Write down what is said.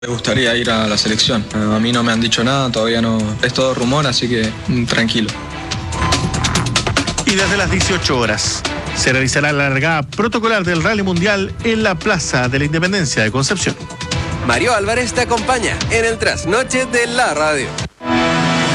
Me gustaría ir a la selección. A mí no me han dicho nada, todavía no. Es todo rumor, así que tranquilo. Y desde las 18 horas se realizará la largada protocolar del Rally Mundial en la Plaza de la Independencia de Concepción. Mario Álvarez te acompaña en el trasnoche de la radio.